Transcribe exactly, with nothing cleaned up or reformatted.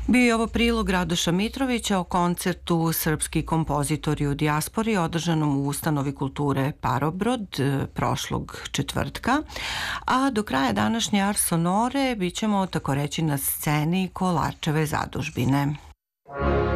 Bio je ovo prilog Radoša Mitrovića o koncertu Srpski kompozitori u dijaspori održanom u Ustanovi kulture Parobrod prošlog četvrtka, a do kraja današnje Ars Sonore bit ćemo tako reći na sceni Kolarčeve zadužbine.